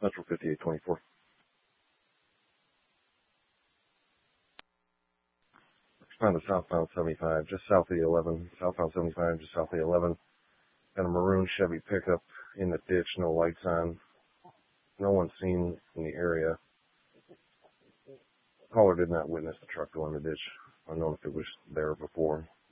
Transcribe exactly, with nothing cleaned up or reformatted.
Central fifty-eight twenty-four. Respond to southbound seventy-five, just south of the eleven. Southbound seventy-five, just south of the eleven. Got a maroon Chevy pickup in the ditch, no lights on. No one seen in the area. Caller did not witness the truck go in the ditch. Unknown if it was there before.